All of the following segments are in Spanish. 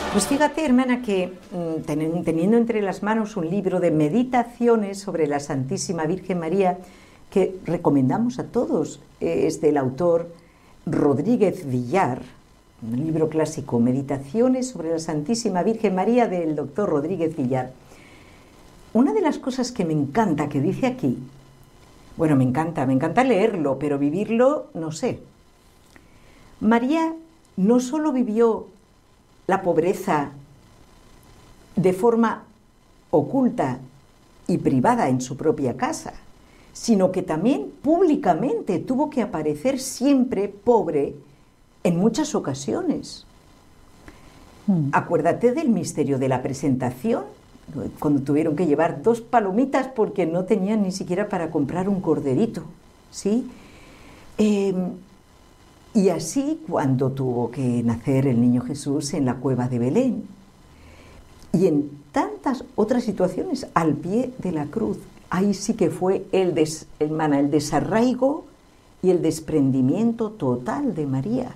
Pues fíjate, hermana, que teniendo entre las manos un libro de meditaciones sobre la Santísima Virgen María, que recomendamos a todos, es del autor Rodríguez Villar, un libro clásico, Meditaciones sobre la Santísima Virgen María, del doctor Rodríguez Villar. Una de las cosas que me encanta que dice aquí, bueno, me encanta leerlo, pero vivirlo, no sé. María no solo vivió la pobreza de forma oculta y privada en su propia casa, sino que también públicamente tuvo que aparecer siempre pobre en muchas ocasiones. Acuérdate del misterio de la presentación, cuando tuvieron que llevar 2 palomitas porque no tenían ni siquiera para comprar un corderito, ¿sí? Y así cuando tuvo que nacer el niño Jesús en la cueva de Belén. Y en tantas otras situaciones, al pie de la cruz. Ahí sí que fue el desarraigo y el desprendimiento total de María.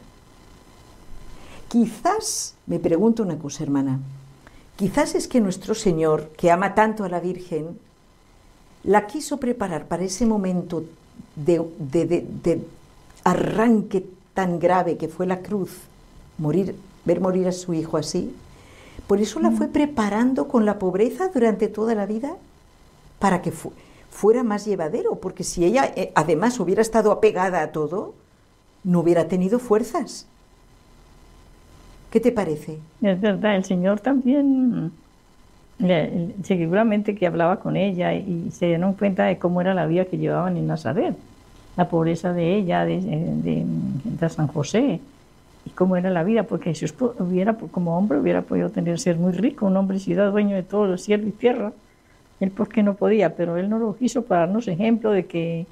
Quizás, me pregunto una cosa, hermana, quizás es que nuestro Señor, que ama tanto a la Virgen, la quiso preparar para ese momento de arranque tan grave que fue la cruz, ver morir a su hijo así. Por eso la fue preparando con la pobreza durante toda la vida, para que fuera más llevadero, porque si ella además hubiera estado apegada a todo, no hubiera tenido fuerzas. ¿Qué te parece? Es verdad, el Señor también seguramente que hablaba con ella y se dieron cuenta de cómo era la vida que llevaban en Nazaret, la pobreza de ella, de San José, y cómo era la vida, porque Jesús como hombre hubiera podido ser muy rico, un hombre ciudad dueño de todo el cielo y tierra. Él porque no podía, pero Él no lo quiso para darnos ejemplo de que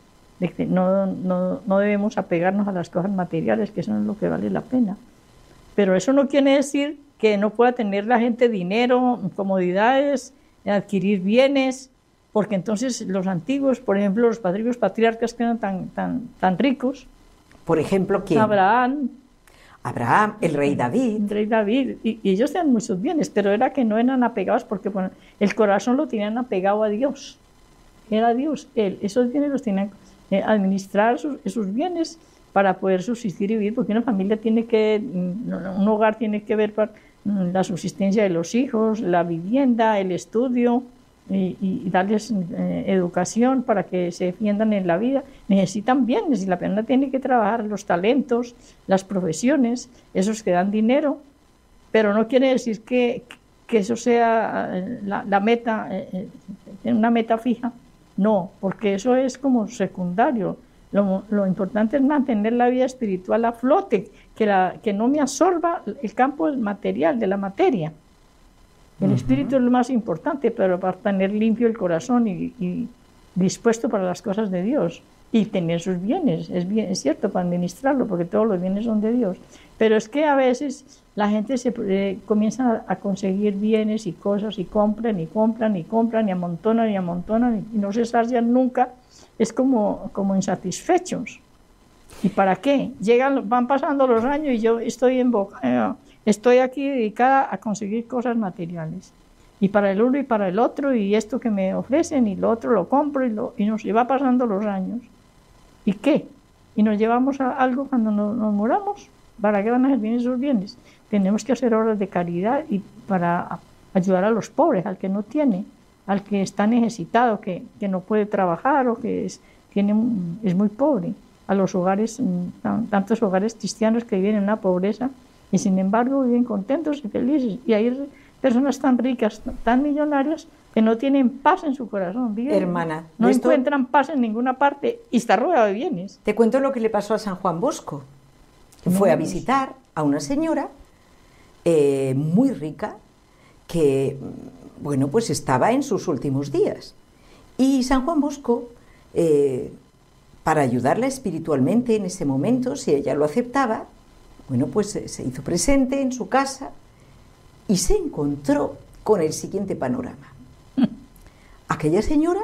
no debemos apegarnos a las cosas materiales, que eso no es lo que vale la pena. Pero eso no quiere decir que no pueda tener la gente dinero, comodidades, adquirir bienes, porque entonces los antiguos, por ejemplo, los patriarcas que eran tan ricos. Por ejemplo, ¿quién? Abraham, el rey David. El rey David, y ellos tenían muchos bienes, pero era que no eran apegados porque bueno, el corazón lo tenían apegado a Dios. Era Dios, Él. Esos bienes los tenían que administrar, esos bienes, para poder subsistir y vivir, porque una familia un hogar tiene que ver para la subsistencia de los hijos, la vivienda, el estudio, y darles educación para que se defiendan en la vida. Necesitan bienes y la persona tiene que trabajar los talentos, las profesiones, esos que dan dinero, pero no quiere decir que eso sea la meta, una meta fija, no, porque eso es como secundario. Lo importante es mantener la vida espiritual a flote, que no me absorba el campo material, de la materia. El espíritu es lo más importante, pero para tener limpio el corazón y dispuesto para las cosas de Dios. Y tener sus bienes, es cierto, para administrarlo, porque todos los bienes son de Dios. Pero es que a veces la gente comienza a conseguir bienes y cosas, y compran, y amontonan, y no se sacian nunca. Es como insatisfechos. ¿Y para qué? Van pasando los años y yo estoy aquí dedicada a conseguir cosas materiales. Y para el uno y para el otro, y esto que me ofrecen, y lo otro lo compro, y nos va pasando los años. ¿Y qué? ¿Y nos llevamos a algo cuando nos muramos? ¿Para qué van a ser bien esos bienes? Tenemos que hacer obras de caridad y para ayudar a los pobres, al que no tiene, al que está necesitado, que no puede trabajar o que es muy pobre, a los hogares, tantos hogares cristianos que viven en una pobreza y sin embargo viven contentos y felices. Y hay personas tan ricas, tan millonarias, que no tienen paz en su corazón. Hermana, no encuentran paz en ninguna parte y está rodeado de bienes. Te cuento lo que le pasó a San Juan Bosco. Fue a visitar a una señora muy rica que, bueno, pues estaba en sus últimos días. Y San Juan Bosco, para ayudarla espiritualmente en ese momento, si ella lo aceptaba, bueno, pues se hizo presente en su casa y se encontró con el siguiente panorama. Aquella señora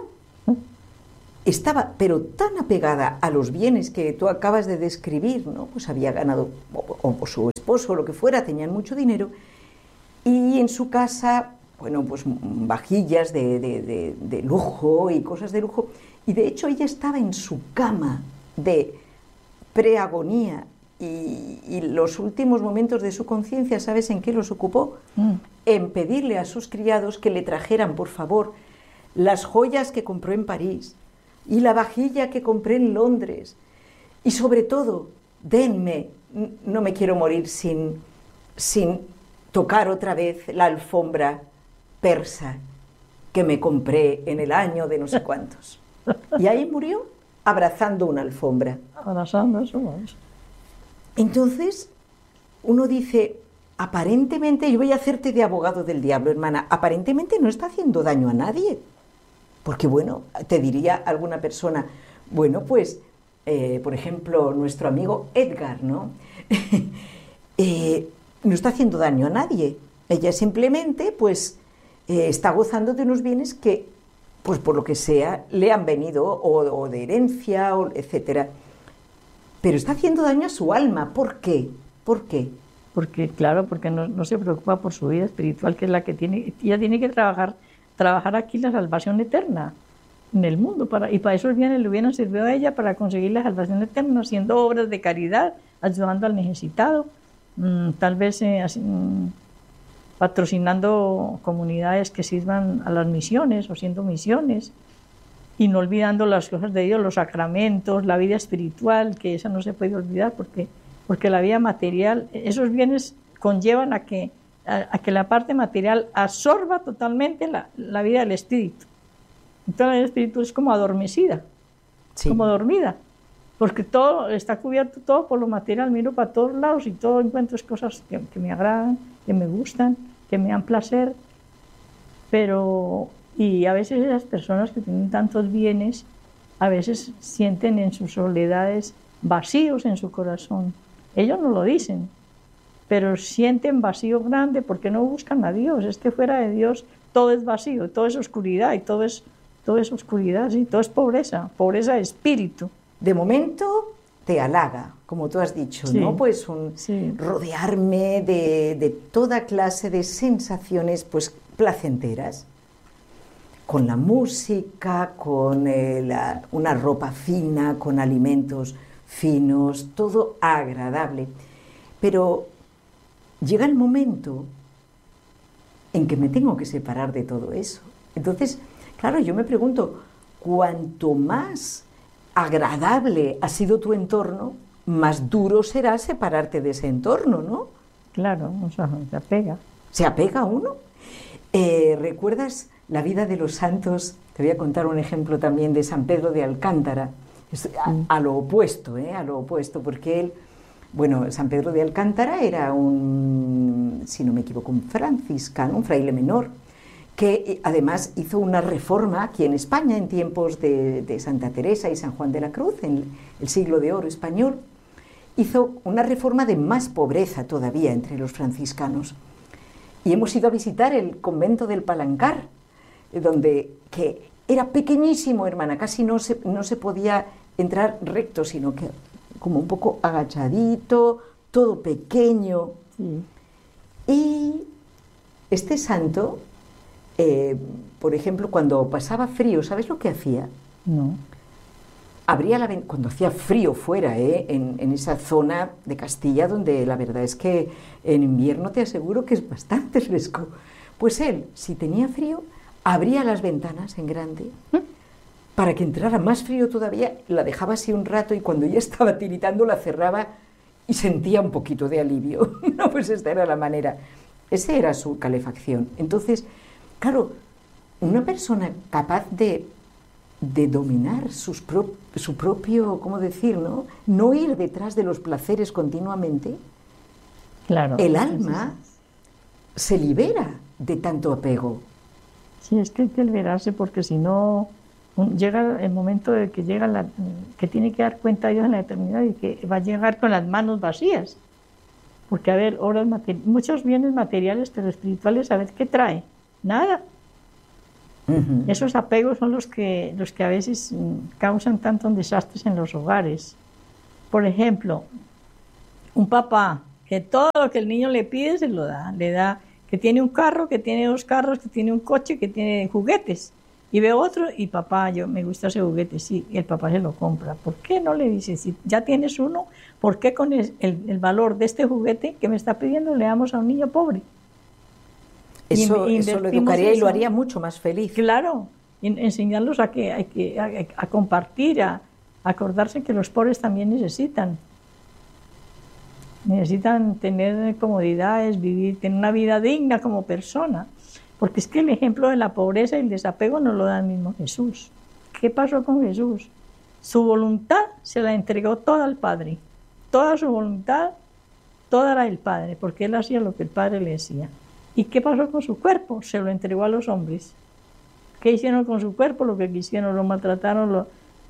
estaba, pero tan apegada a los bienes que tú acabas de describir, ¿no? Pues había ganado, o su esposo, o lo que fuera, tenían mucho dinero, y en su casa, bueno, pues vajillas de lujo y cosas de lujo. Y de hecho ella estaba en su cama de preagonía y los últimos momentos de su conciencia, ¿sabes en qué los ocupó? En pedirle a sus criados que le trajeran, por favor, las joyas que compró en París y la vajilla que compré en Londres. Y sobre todo, denme, no me quiero morir sin tocar otra vez la alfombra persa que me compré en el año de no sé cuántos. Y ahí murió abrazando una alfombra. Abrazando eso. Entonces, uno dice, aparentemente, yo voy a hacerte de abogado del diablo, hermana, aparentemente no está haciendo daño a nadie. Porque, bueno, te diría alguna persona, bueno, pues, por ejemplo, nuestro amigo Edgar, ¿no? No está haciendo daño a nadie. Ella simplemente, pues, está gozando de unos bienes que, pues, por lo que sea, le han venido, o de herencia, o etcétera. Pero está haciendo daño a su alma. ¿Por qué? ¿Por qué? Porque, claro, porque no se preocupa por su vida espiritual, que es la que tiene. Ella tiene que trabajar aquí la salvación eterna en el mundo. Y para eso le hubieran servido a ella para conseguir la salvación eterna, haciendo obras de caridad, ayudando al necesitado, tal vez patrocinando comunidades que sirvan a las misiones o haciendo misiones. Y no olvidando las cosas de Dios, los sacramentos, la vida espiritual, que esa no se puede olvidar, porque la vida material, esos bienes conllevan a que la parte material absorba totalmente la vida del espíritu. Entonces la vida del espíritu es como adormecida, sí, como dormida, porque todo está cubierto todo por lo material, miro para todos lados y todo encuentro cosas que me agradan, que me gustan, que me dan placer, y a veces esas personas que tienen tantos bienes, a veces sienten en sus soledades vacíos en su corazón. Ellos no lo dicen, pero sienten vacío grande porque no buscan a Dios. Es que fuera de Dios todo es vacío, todo es oscuridad, y todo es oscuridad, ¿sí? Todo es pobreza de espíritu. De momento te halaga, como tú has dicho, sí, ¿no? Pues sí, rodearme de toda clase de sensaciones, pues, placenteras, con la música, con una ropa fina, con alimentos finos, todo agradable. Pero llega el momento en que me tengo que separar de todo eso. Entonces, claro, yo me pregunto, cuanto más agradable ha sido tu entorno, más duro será separarte de ese entorno, ¿no? Claro, o sea, se apega. ¿Se apega uno? ¿Recuerdas la vida de los santos? Te voy a contar un ejemplo también de San Pedro de Alcántara, a lo opuesto, a lo opuesto, porque él, bueno, San Pedro de Alcántara era si no me equivoco, un franciscano, un fraile menor, que además hizo una reforma aquí en España en tiempos de Santa Teresa y San Juan de la Cruz, en el siglo de oro español. Hizo una reforma de más pobreza todavía entre los franciscanos. Y hemos ido a visitar el convento del Palancar, que era pequeñísimo, hermana, casi no se podía entrar recto, sino que como un poco agachadito, todo pequeño. Sí. Y este santo, por ejemplo, cuando pasaba frío, ¿sabes lo que hacía? No. Abría cuando hacía frío fuera, en esa zona de Castilla, donde la verdad es que en invierno te aseguro que es bastante fresco. Pues él, si tenía frío, abría las ventanas en grande para que entrara más frío todavía, la dejaba así un rato y cuando ya estaba tiritando la cerraba y sentía un poquito de alivio. No, pues esta era la manera. Esa era su calefacción. Entonces, claro, una persona capaz de dominar su propio, ¿cómo decir?, ¿no? No ir detrás de los placeres continuamente, claro, el alma se libera de tanto apego. Sí, es que hay que liberarse, porque si no llega el momento de que que tiene que dar cuenta a Dios en la eternidad y que va a llegar con las manos vacías. Porque, a ver, muchos bienes materiales, pero espirituales, a ver, ¿qué trae? Nada. Uh-huh. Esos apegos son los que a veces causan tantos desastres en los hogares. Por ejemplo, un papá que todo lo que el niño le pide se lo da, le da que tiene un carro, que tiene 2 carros, que tiene un coche, que tiene juguetes. Y ve otro y papá, yo me gusta ese juguete, sí, y el papá se lo compra. ¿Por qué no le dice, si ya tienes uno, por qué con el valor de este juguete que me está pidiendo le damos a un niño pobre? Eso lo educaría y lo haría mucho más feliz. Claro, enseñarlos a compartir, a acordarse que los pobres también necesitan tener comodidades, tener una vida digna como persona. Porque es que el ejemplo de la pobreza y el desapego nos lo da el mismo Jesús. ¿Qué pasó con Jesús? Su voluntad se la entregó toda al Padre. Toda su voluntad, toda era el Padre, porque él hacía lo que el Padre le decía. ¿Y qué pasó con su cuerpo? Se lo entregó a los hombres. ¿Qué hicieron con su cuerpo? Lo que quisieron, lo maltrataron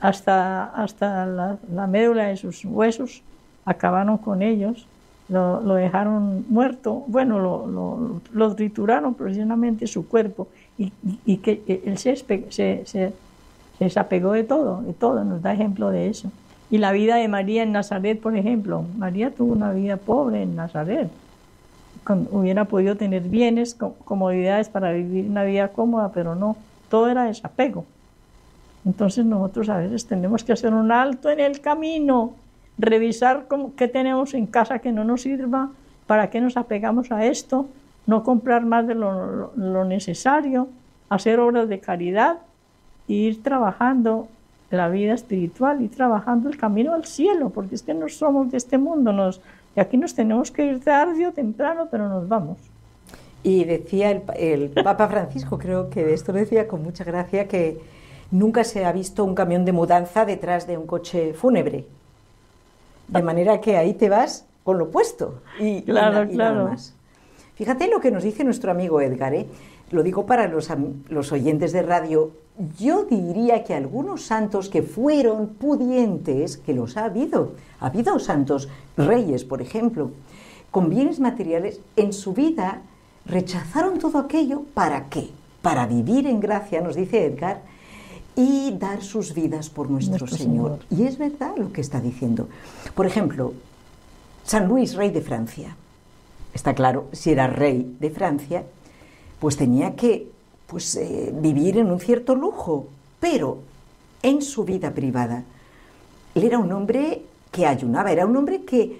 hasta la médula de sus huesos, acabaron con ellos. Lo dejaron muerto, bueno, lo trituraron precisamente su cuerpo y que él se desapegó de todo, nos da ejemplo de eso. Y la vida de María en Nazaret, por ejemplo, María tuvo una vida pobre en Nazaret, hubiera podido tener bienes, comodidades para vivir una vida cómoda, pero no, todo era desapego. Entonces nosotros a veces tenemos que hacer un alto en el camino, revisar qué tenemos en casa que no nos sirva, para qué nos apegamos a esto, no comprar más de lo necesario, hacer obras de caridad e ir trabajando la vida espiritual y trabajando el camino al cielo, porque es que no somos de este mundo, y aquí nos tenemos que ir tarde o temprano, pero nos vamos. Y decía el Papa Francisco, creo que de esto lo decía con mucha gracia, que nunca se ha visto un camión de mudanza detrás de un coche fúnebre. De manera que ahí te vas con lo puesto y nada más. Fíjate lo que nos dice nuestro amigo Edgar, lo digo para los oyentes de radio. Yo diría que algunos santos que fueron pudientes, que los ha habido santos reyes, por ejemplo, con bienes materiales, en su vida rechazaron todo aquello. ¿Para qué? Para vivir en gracia, nos dice Edgar, y dar sus vidas por nuestro Señor. Y es verdad lo que está diciendo. Por ejemplo, San Luis, rey de Francia. Está claro, si era rey de Francia, pues tenía que vivir en un cierto lujo, pero en su vida privada. Él era un hombre que ayunaba, era un hombre que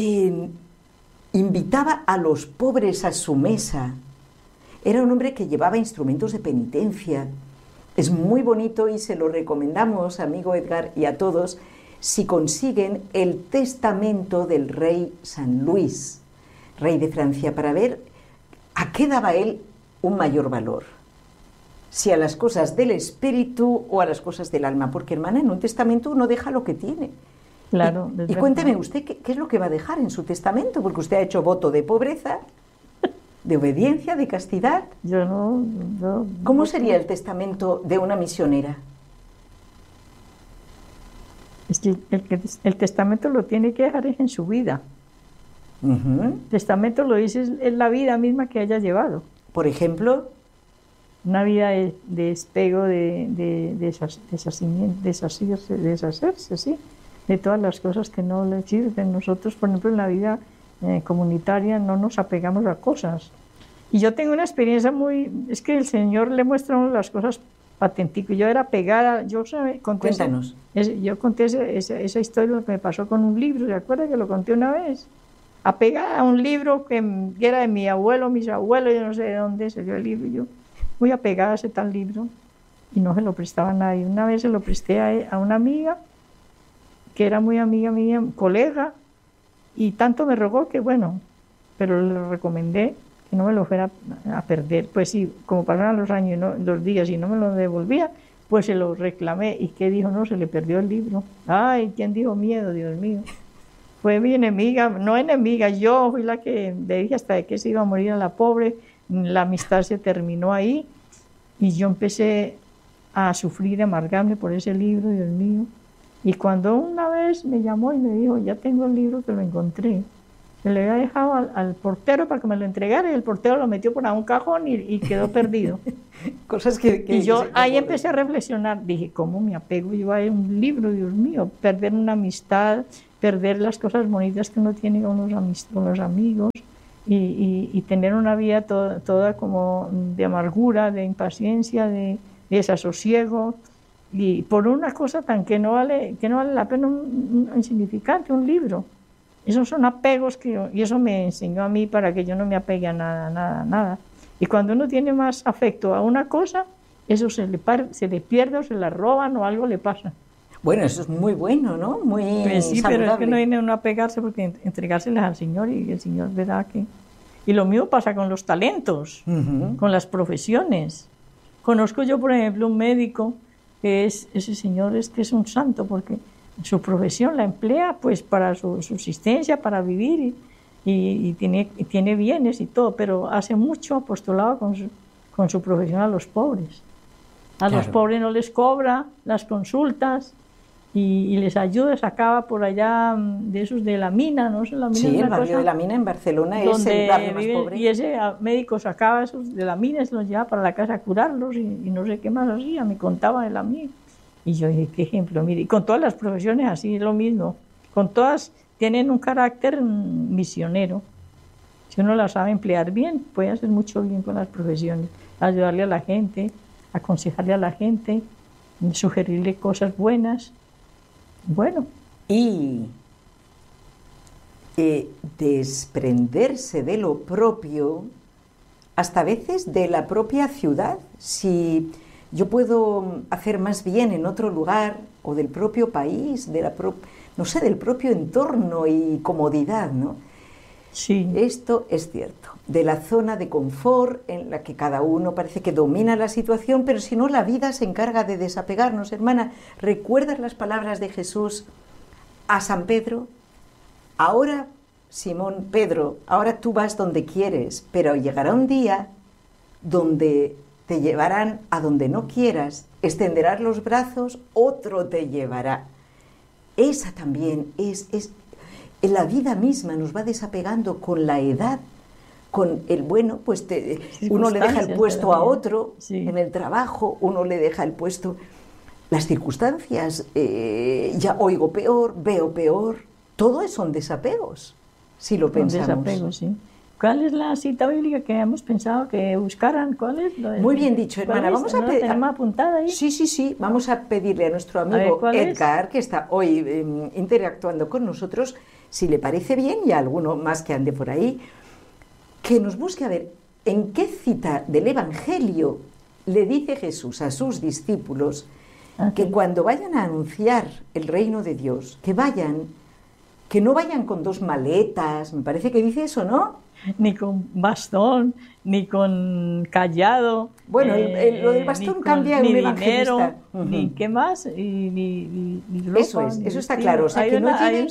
invitaba a los pobres a su mesa. Era un hombre que llevaba instrumentos de penitencia. Es muy bonito y se lo recomendamos, amigo Edgar, y a todos, si consiguen el testamento del rey San Luis, rey de Francia, para ver a qué daba él un mayor valor, si a las cosas del espíritu o a las cosas del alma, porque, hermana, en un testamento uno deja lo que tiene. Claro. Y cuénteme usted qué es lo que va a dejar en su testamento, porque usted ha hecho voto de pobreza, de obediencia, de castidad. Yo no. ¿Cómo sería el testamento de una misionera? Es que el testamento lo tiene que dejar en su vida. El testamento lo dice es la vida misma que haya llevado. Por ejemplo, una vida de despego, de deshacerse, sí, de todas las cosas que no le sirven. Nosotros, por ejemplo, en la vida comunitaria no nos apegamos a cosas. Y yo tengo una experiencia es que el Señor le muestra a uno las cosas patenticas. Yo era pegada, cuéntanos. Yo conté esa historia que me pasó con un libro, ¿se acuerda que lo conté una vez? Apegada a un libro que era de mi abuelo, mis abuelos, yo no sé de dónde salió el libro, yo muy apegada a ese tal libro y no se lo prestaba a nadie. Una vez se lo presté a una amiga, que era muy amiga mía, colega, y tanto me rogó que bueno, pero le recomendé que no me lo fuera a perder. Pues sí, como pasaron los años, los días y no me lo devolvía, pues se lo reclamé. ¿Y qué dijo? No, se le perdió el libro. Ay, ¿quién dijo miedo, Dios mío? Fue mi enemiga, no enemiga, yo fui la que le dije hasta de que se iba a morir a la pobre. La amistad se terminó ahí y yo empecé a sufrir, a amargarme por ese libro, Dios mío. Y cuando una vez me llamó y me dijo, ya tengo el libro, que lo encontré, se le había dejado al portero para que me lo entregara y el portero lo metió por un cajón y quedó perdido. Cosas que y yo ahí empecé a reflexionar, dije, ¿cómo me apego yo a un libro, Dios mío? Perder una amistad, perder las cosas bonitas que uno tiene con los amigos, y tener una vida toda como de amargura, de impaciencia, de desasosiego, y por una cosa tan que no vale la pena, un insignificante, un libro. Esos son apegos y eso me enseñó a mí para que yo no me apegue a nada. Y cuando uno tiene más afecto a una cosa, eso se le pierde o se la roban o algo le pasa. Bueno, eso es muy bueno, ¿no? Muy pues sí, saludable. Pero es que no viene uno a pegarse porque entregárselas al Señor y el Señor verá que... Y lo mismo pasa con los talentos, con las profesiones. Conozco yo, por ejemplo, un médico que ese señor que es un santo porque su profesión la emplea pues para su subsistencia, para vivir y tiene bienes y todo, pero hace mucho apostolado con su profesión a los pobres. A los pobres no les cobra las consultas y les ayuda, sacaba por allá de esos de la Mina, ¿no? La Mina, sí, el barrio de la Mina en Barcelona es el barrio más pobre. Y ese médico sacaba esos de la Mina y se los llevaba para la casa a curarlos y no sé qué más hacía, me contaba de la Mina. Y yo dije, qué ejemplo, mire, y con todas las profesiones así es lo mismo, con todas tienen un carácter misionero. Si uno las sabe emplear bien, puede hacer mucho bien con las profesiones, ayudarle a la gente, aconsejarle a la gente, sugerirle cosas buenas. Bueno. Y desprenderse de lo propio, hasta a veces de la propia ciudad. Si yo puedo hacer más bien en otro lugar, o del propio país, no sé, del propio entorno y comodidad, ¿no? Sí. Esto es cierto, de la zona de confort en la que cada uno parece que domina la situación, pero si no, la vida se encarga de desapegarnos. Hermana, ¿recuerdas las palabras de Jesús a San Pedro? Ahora, Simón, Pedro, ahora tú vas donde quieres, pero llegará un día donde te llevarán a donde no quieras, extenderás los brazos, otro te llevará. Esa también es la vida misma nos va desapegando con la edad, con el bueno, pues uno le deja el puesto a otro, en el trabajo, uno le deja el puesto, las circunstancias, ya oigo peor, veo peor, todo son desapegos, si lo pensamos. Desapegos, sí. ¿Cuál es la cita bíblica que hemos pensado que buscaran? ¿Cuál es? Muy bien dicho, hermana. Vamos a ¿tenemos apuntada ahí? Sí. Vamos a pedirle a nuestro amigo Edgar, que está hoy interactuando con nosotros, si le parece bien, y a alguno más que ande por ahí, que nos busque a ver en qué cita del Evangelio le dice Jesús a sus discípulos que cuando vayan a anunciar el reino de Dios, que no vayan con dos maletas, me parece que dice eso, ¿no? Ni con bastón, ni con callado. Bueno, lo del bastón cambia en un evangelista. Ni qué más, ni ropa, eso está claro. O sea, que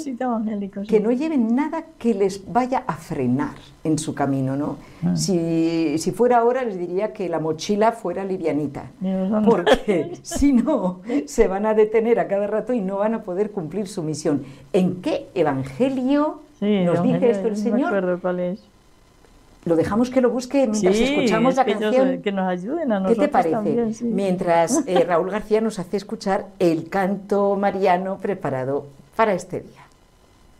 no lleven nada que les vaya a frenar en su camino, ¿no? Si fuera ahora, les diría que la mochila fuera livianita, porque si no, se van a detener a cada rato y no van a poder cumplir su misión. ¿En qué evangelio nos dice esto el Señor? No me acuerdo cuál es. Lo dejamos que lo busque mientras escuchamos la canción. Que nos ayuden a nosotros. ¿Qué te parece? También, sí. Mientras Raúl García nos hace escuchar el canto mariano preparado para este día.